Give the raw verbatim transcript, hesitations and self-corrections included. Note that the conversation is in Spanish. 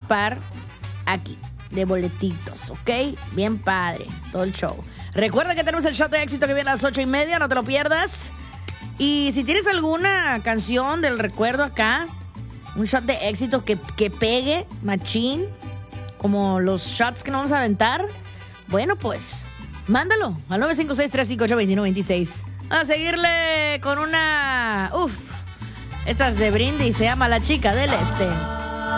participar aquí, de boletitos, ¿ok? Bien padre, todo el show. Recuerda que tenemos el shot de éxito que viene a las ocho y media, no te lo pierdas. Y si tienes alguna canción del recuerdo acá, un shot de éxito que, que pegue, machín, como los shots que nos vamos a aventar, bueno, pues, mándalo al nueve cinco seis, tres cinco ocho, dos uno dos seis. A seguirle con una... Uf, esta es de Brindis, se llama La Chica del Este.